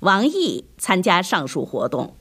王毅参加上述活动。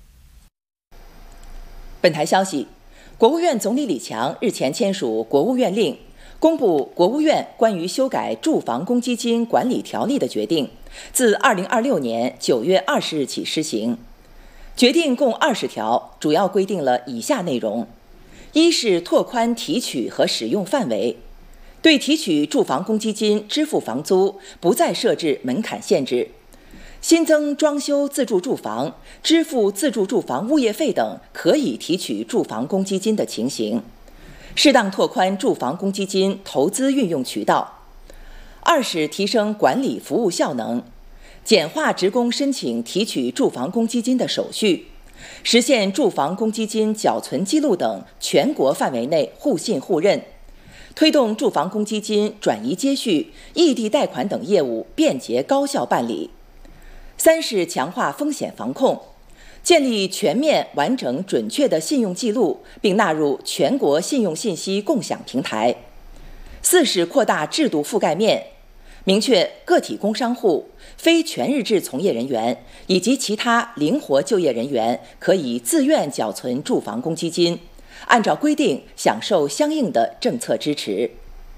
本台消息，国务院总理李强日前签署国务院令，公布国务院关于修改住房公积金管理条例的决定，自2026年9月20日起施行。决定共20条，主要规定了以下内容：一是拓宽提取和使用范围，对提取住房公积金支付房租不再设置门槛限制，新增装修自住住房、支付自住住房物业费等可以提取住房公积金的情形，适当拓宽住房公积金投资运用渠道。二是提升管理服务效能，简化职工申请提取住房公积金的手续，实现住房公积金缴存记录等全国范围内互信互认，推动住房公积金转移接续、异地贷款等业务便捷高效办理。三是强化风险防控，建立全面、完整、准确的信用记录，并纳入全国信用信息共享平台。四是扩大制度覆盖面，明确个体工商户、非全日制从业人员以及其他灵活就业人员可以自愿缴存住房公积金，按照规定享受相应的政策支持。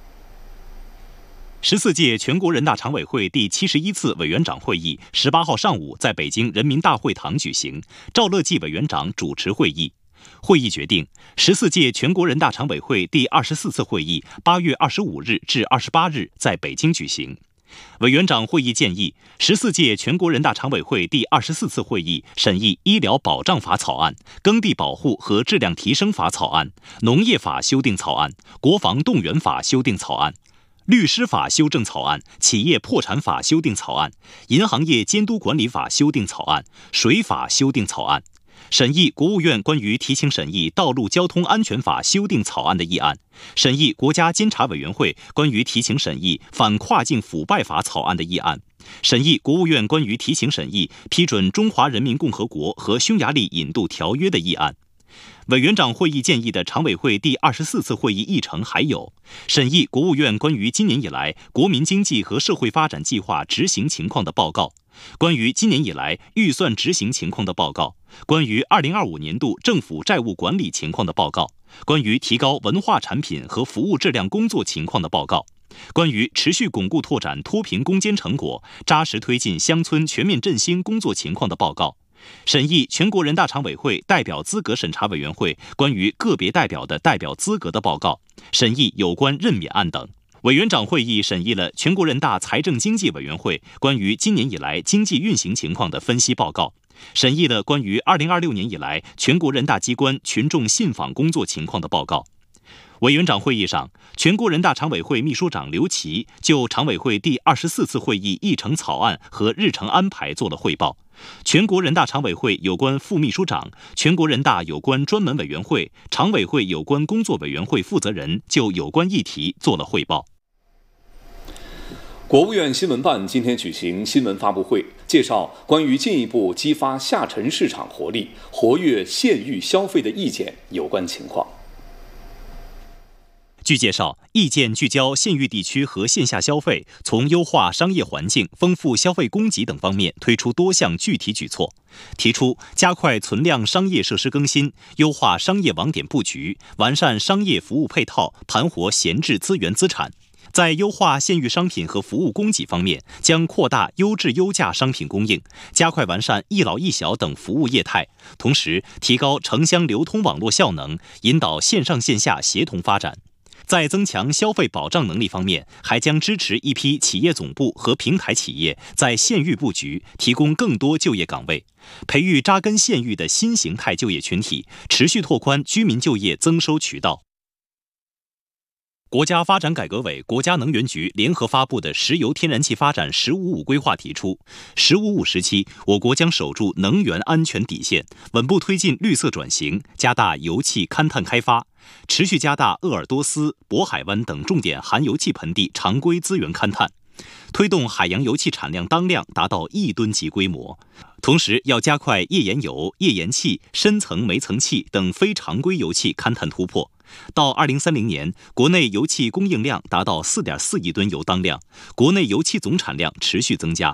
14届全国人大常委会第71次委员长会议18号上午在北京人民大会堂举行，赵乐际委员长主持会议。会议决定，14届全国人大常委会第24次会议8月25日至28日在北京举行。委员长会议建议，14届全国人大常委会第24次会议审议《医疗保障法》草案、《耕地保护和质量提升法》草案、《农业法》修订草案、《国防动员法》修订草案、律师法修正草案、企业破产法修订草案、银行业监督管理法修订草案、水法修订草案，审议国务院关于提请审议道路交通安全法修订草案的议案，审议国家监察委员会关于提请审议反跨境腐败法草案的议案，审议国务院关于提请审议批准中华人民共和国和匈牙利引渡条约的议案。委员长会议建议的常委会第24次会议议程还有：审议国务院关于今年以来国民经济和社会发展计划执行情况的报告，关于今年以来预算执行情况的报告，关于2025年度政府债务管理情况的报告，关于提高文化产品和服务质量工作情况的报告，关于持续巩固拓展脱贫攻坚成果，扎实推进乡村全面振兴工作情况的报告，审议全国人大常委会代表资格审查委员会关于个别代表的代表资格的报告，审议有关任免案等。委员长会议审议了全国人大财政经济委员会关于今年以来经济运行情况的分析报告，审议了关于2026年以来全国人大机关群众信访工作情况的报告。委员长会议上，全国人大常委会秘书长刘奇就常委会第24次会议议程草案和日程安排做了汇报。全国人大常委会有关副秘书长、全国人大有关专门委员会、常委会有关工作委员会负责人就有关议题做了汇报。 国务院新闻办今天举行新闻发布会，介绍关于进一步激发下沉市场活力、活跃县域消费的意见有关情况。 据介绍，意见聚焦县域地区和线下消费，从优化商业环境、丰富消费供给等方面推出多项具体举措，提出加快存量商业设施更新，优化商业网点布局，完善商业服务配套，盘活闲置资源资产。在优化县域商品和服务供给方面，将扩大优质优价商品供应，加快完善一老一小等服务业态，同时提高城乡流通网络效能，引导线上线下协同发展。在增强消费保障能力方面，还将支持一批企业总部和平台企业在县域布局，提供更多就业岗位，培育扎根县域的新形态就业群体，持续拓宽居民就业增收渠道。国家发展改革委、国家能源局联合发布的石油天然气发展“十五五”规划提出，“15+5”时期，我国将守住能源安全底线，稳步推进绿色转型，加大油气勘探开发，持续加大鄂尔多斯、渤海湾等重点含油气盆地常规资源勘探，推动海洋油气产量当量达到1吨级规模。同时，要加快页岩油、页岩气、深层煤层气等非常规油气勘探突破。到2030年，国内油气供应量达到4.4亿吨油当量，国内油气总产量持续增加。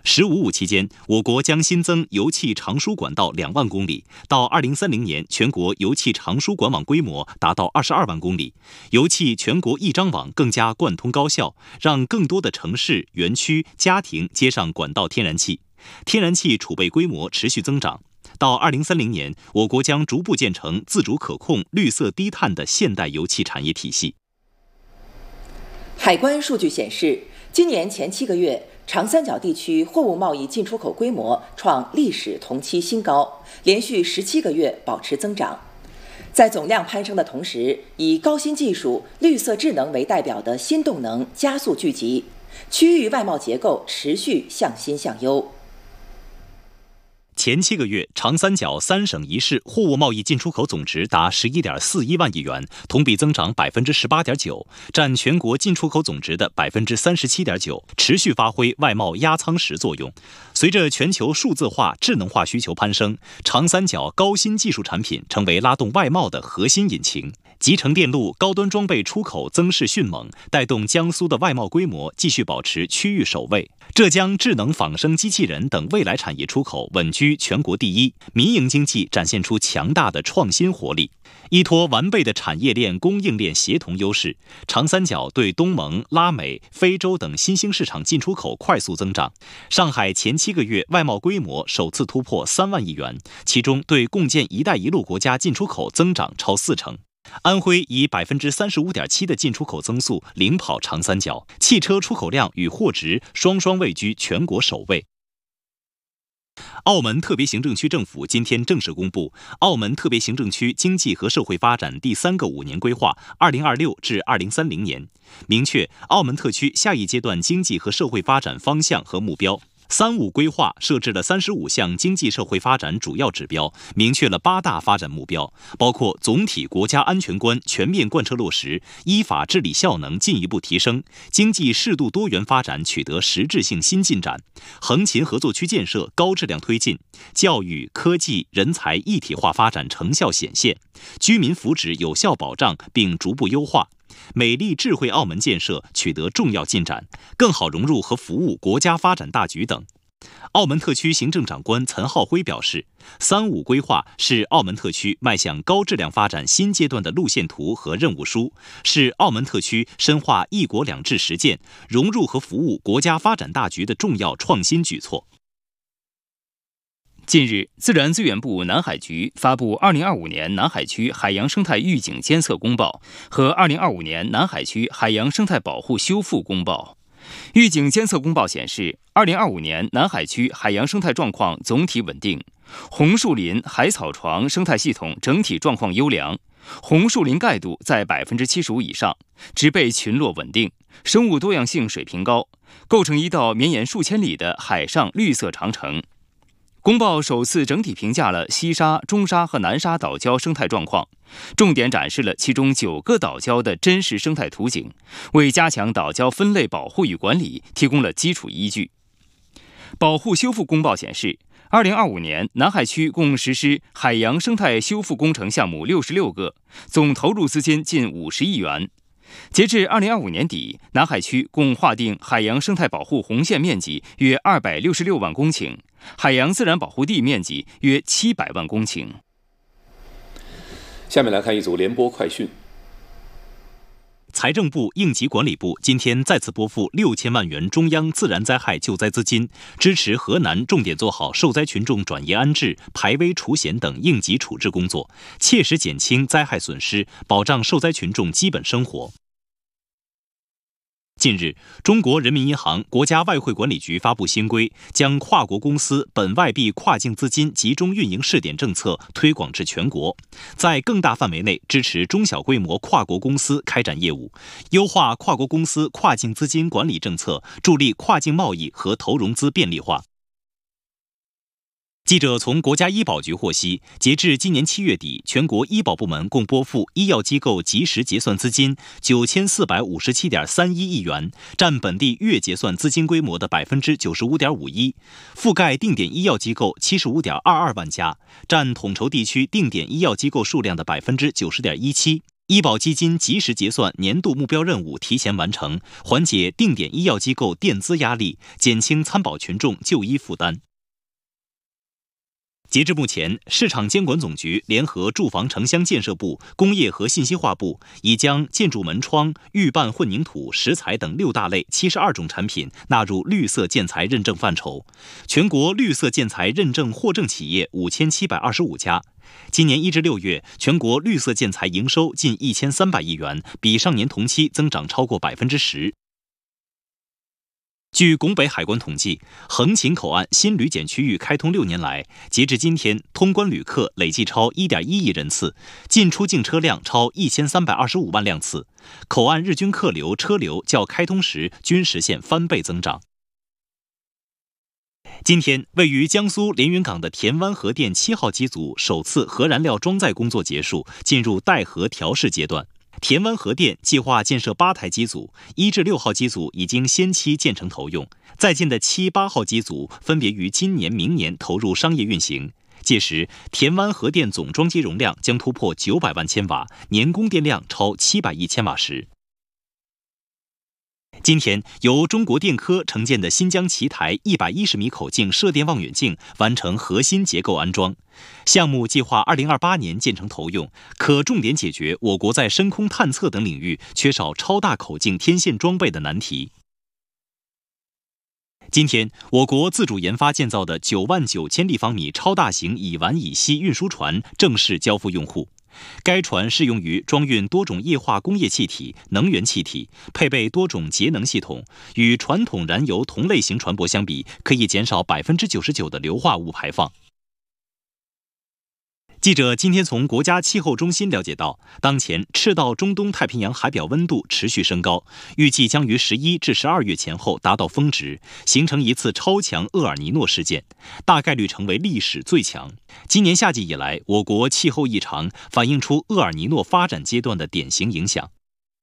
“15+5”期间，我国将新增油气长输管道2万公里，到2030年，全国油气长输管网规模达到22万公里，油气全国一张网更加贯通高效，让更多的城市、园区、家庭接上管道天然气，天然气储备规模持续增长。到2030年，我国将逐步建成自主可控、绿色低碳的现代油气产业体系。 海关数据显示，今年前7个月，长三角地区货物贸易进出口规模创历史同期新高，连续17个月保持增长。在总量攀升的同时，以高新技术、绿色智能为代表的新动能加速聚集，区域外贸结构持续向新向优。 前7个月，长三角3省1市货物贸易进出口总值达11.41万亿元，同比增长18.9%，占全国进出口总值的37.9%，持续发挥外贸压舱石作用。随着全球数字化、智能化需求攀升，长三角高新技术产品成为拉动外贸的核心引擎。集成电路、高端装备出口增势迅猛，带动江苏的外贸规模继续保持区域首位。浙江智能仿生机器人等未来产业出口稳居全国第一，民营经济展现出强大的创新活力。依托完备的产业链、供应链协同优势，长三角对东盟、拉美、非洲等新兴市场进出口快速增长。上海前7个月外贸规模首次突破3万亿元，其中对共建“一带一路”国家进出口增长超40%。安徽以35.7%的进出口增速领跑长三角，汽车出口量与货值双位居全国首位。澳门特别行政区政府今天正式公布澳门特别行政区经济和社会发展第3个5年规划2026至2030年，明确澳门特区下一阶段经济和社会发展方向和目标。3-5规划设置了35项经济社会发展主要指标，明确了8大发展目标，包括总体国家安全观全面贯彻落实，依法治理效能进一步提升，经济适度多元发展取得实质性新进展，横琴合作区建设高质量推进，教育、科技、人才一体化发展成效显现，居民福祉有效保障并逐步优化。美丽智慧澳门建设取得重要进展，更好融入和服务国家发展大局等。澳门特区行政长官岑浩辉表示，3-5规划是澳门特区迈向高质量发展新阶段的路线图和任务书，是澳门特区深化一国两制实践、融入和服务国家发展大局的重要创新举措。 近日，自然资源部南海局发布2025年南海区海洋生态预警监测公报和2025年南海区海洋生态保护修复公报。预警监测公报显示，2025年南海区海洋生态状况总体稳定，红树林、海草床生态系统整体状况优良，红树林盖度在75%以上，植被群落稳定，生物多样性水平高，构成一道绵延数千里的海上绿色长城。公报首次整体评价了西沙、中沙和南沙岛礁生态状况，重点展示了其中9个岛礁的真实生态图景，为加强岛礁分类保护与管理提供了基础依据。保护修复公报显示，2025年南海区共实施海洋生态修复工程项目66个，总投入资金近50亿元。截至2025年底，南海区共划定海洋生态保护红线面积约266万公顷，海洋自然保护地面积约700万公顷。 下面来看一组联播快讯。 财政部、应急管理部今天再次拨付6000万元中央自然灾害救灾资金，支持河南重点做好受灾群众转移安置、排危除险等应急处置工作，切实减轻灾害损失，保障受灾群众基本生活。近日，中国人民银行、国家外汇管理局发布新规，将跨国公司本外币跨境资金集中运营试点政策推广至全国，在更大范围内支持中小规模跨国公司开展业务，优化跨国公司跨境资金管理政策，助力跨境贸易和投融资便利化。记者从国家医保局获悉，截至今年7月底，全国医保部门共拨付医药机构及时结算资金9457.31亿元，占本地月结算资金规模的95.51%，覆盖定点医药机构75.22万家，占统筹地区定点医药机构数量的90.17%。 医保基金及时结算年度目标任务提前完成，缓解定点医药机构垫资压力，减轻参保群众就医负担。截至目前，市场监管总局联合住房城乡建设部、工业和信息化部已将建筑门窗、预拌混凝土、石材等6大类72种产品纳入绿色建材认证范畴。全国绿色建材认证获证企业5725家。今年1至6月，全国绿色建材营收近1300亿元，比上年同期增长超过10%。据拱北海关统计，横琴口岸新旅检区域开通6年来，截至今天，通关旅客累计超1.1亿人次，进出境车辆超1325万辆次，口岸日均客流、车流较开通时均实现翻倍增长。今天，位于江苏连云港的田湾核电7号机组首次核燃料装载工作结束，进入待核调试阶段。田湾核电计划建设8台机组，1至6号机组已经先期建成投用，在建的7、8号机组分别于今年、明年投入商业运行。届时，田湾核电总装机容量将突破900万千瓦，年供电量超700亿千瓦时。今天，由中国电科承建的新疆奇台110米口径射电望远镜完成核心结构安装，项目计划2028年建成投用，可重点解决我国在深空探测等领域缺少超大口径天线装备的难题。今天，我国自主研发建造的99000立方米超大型乙烷乙烯运输船正式交付用户。该船适用于装运多种液化工业气体、能源气体，配备多种节能系统，与传统燃油同类型船舶相比，可以减少99%的硫化物排放。记者今天从国家气候中心了解到，当前赤道中东太平洋海表温度持续升高，预计将于11至12月前后达到峰值，形成一次超强厄尔尼诺事件，大概率成为历史最强。今年夏季以来，我国气候异常反映出厄尔尼诺发展阶段的典型影响。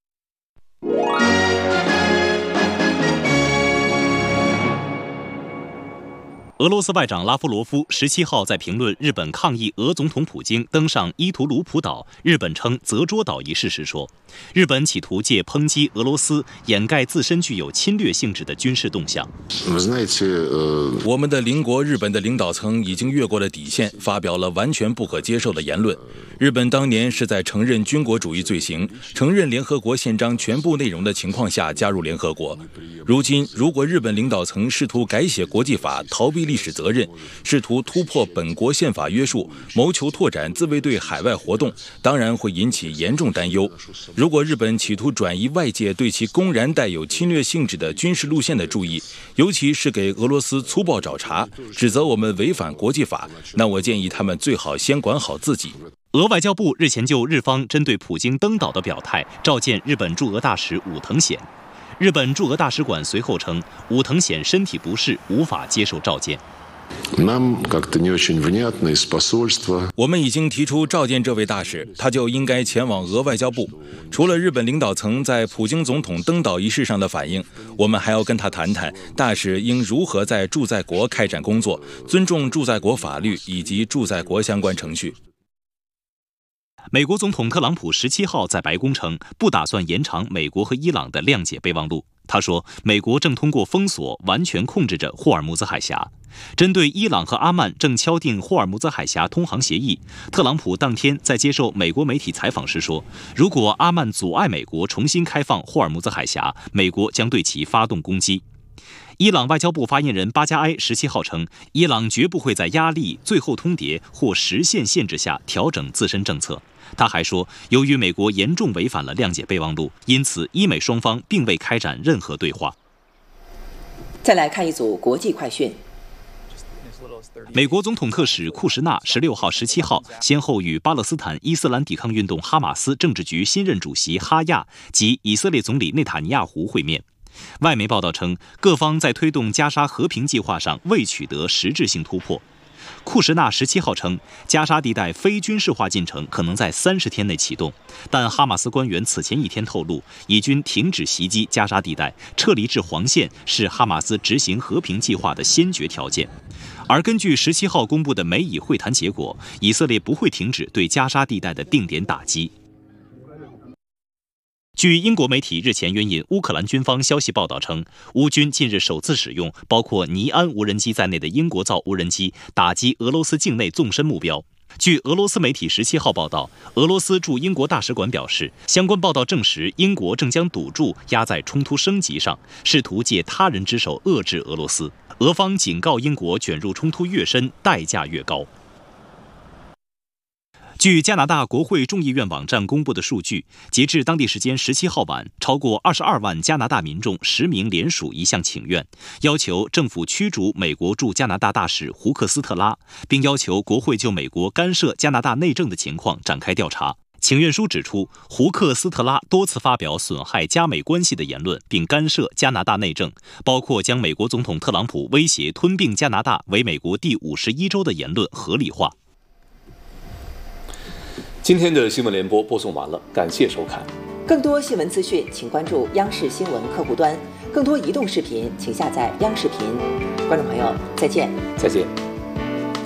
俄罗斯外长拉夫罗夫17号在评论日本抗议俄总统普京登上伊图鲁普岛，日本称泽捉岛一事时说，日本企图借抨击俄罗斯掩盖自身具有侵略性质的军事动向。 我们的邻国日本的领导层已经越过了底线，发表了完全不可接受的言论。日本当年是在承认军国主义罪行、承认联合国宪章全部内容的情况下加入联合国。如今，如果日本领导层试图改写国际法，逃避历史责任，试图突破本国宪法约束，谋求拓展自卫队海外活动，当然会引起严重担忧。如果日本企图转移外界对其公然带有侵略性质的军事路线的注意，尤其是给俄罗斯粗暴找茬，指责我们违反国际法，那我建议他们最好先管好自己。 俄外交部日前就日方针对普京登岛的表态召见日本驻俄大使武藤显。日本驻俄大使馆随后称，武藤显身体不适，无法接受召见。 我们已经提出召见这位大使，他就应该前往俄外交部。除了日本领导层在普京总统登岛一事上的反应，我们还要跟他谈谈大使应如何在驻在国开展工作，尊重驻在国法律以及驻在国相关程序。 美国总统特朗普17号在白宫称，不打算延长美国和伊朗的谅解备忘录。他说，美国正通过封锁完全控制着霍尔木兹海峡。针对伊朗和阿曼正敲定霍尔木兹海峡通航协议，特朗普当天在接受美国媒体采访时说，如果阿曼阻碍美国重新开放霍尔木兹海峡，美国将对其发动攻击。伊朗外交部发言人巴加埃17号称，伊朗绝不会在压力、最后通牒或时限限制下调整自身政策。他还说，由于美国严重违反了谅解备忘录，因此伊美双方并未开展任何对话。 再来看一组国际快讯。 美国总统特使库什纳16号、17号先后与巴勒斯坦伊斯兰抵抗运动哈马斯政治局新任主席哈亚及以色列总理内塔尼亚胡会面。外媒报道称，各方在推动加沙和平计划上未取得实质性突破。库什纳17号称，加沙地带非军事化进程可能在30天内启动，但哈马斯官员此前一天透露，以军停止袭击加沙地带，撤离至黄线是哈马斯执行和平计划的先决条件。而根据17号公布的美以会谈结果，以色列不会停止对加沙地带的定点打击。 据英国媒体日前援引乌克兰军方消息报道称，乌军近日首次使用包括尼安无人机在内的英国造无人机打击俄罗斯境内纵深目标。据俄罗斯媒体17号报道，俄罗斯驻英国大使馆表示，相关报道证实英国正将赌注压在冲突升级上，试图借他人之手遏制俄罗斯。俄方警告英国，卷入冲突越深，代价越高。据加拿大国会众议院网站公布的数据，截至当地时间17号晚，超过22万加拿大民众实名联署一项请愿，要求政府驱逐美国驻加拿大大使胡克斯特拉，并要求国会就美国干涉加拿大内政的情况展开调查。请愿书指出，胡克斯特拉多次发表损害加美关系的言论，并干涉加拿大内政，包括将美国总统特朗普威胁吞并加拿大为美国第51州的言论合理化。 今天的新闻联播播送完了，感谢收看。 更多新闻资讯，请关注央视新闻客户端。更多移动视频，请下载央视频。观众朋友，再见。 再见。